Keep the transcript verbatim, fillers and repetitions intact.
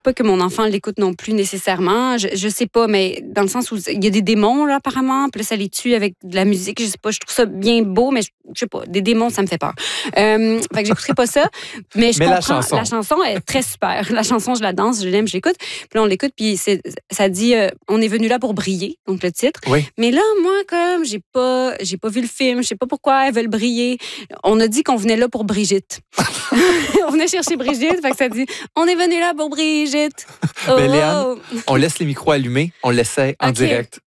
Pas que mon enfant l'écoute non plus nécessairement. Je, je sais pas, mais dans le sens où il y a des démons, là, apparemment. Puis là, ça les tue avec de la musique. Je sais pas, je trouve ça bien beau, mais je, je sais pas, des démons, ça me fait peur. Euh, fait que j'écouterai pas ça. Mais je mais comprends. La chanson. la chanson est très super. La chanson, je la danse, je l'aime, je l'écoute. Puis là, on l'écoute, puis c'est, ça dit euh, on est venu là pour briller, donc le titre. Oui. Mais là, moi, comme j'ai pas, j'ai pas vu le film, je sais pas pourquoi elles veulent briller. On a dit qu'on venait là pour Brigitte. On venait chercher Brigitte, fait que ça dit on est venu là pour Brigitte. Oh, Ben, Léane, oh. on laisse les micros allumés, on l'essaie en Ok. direct.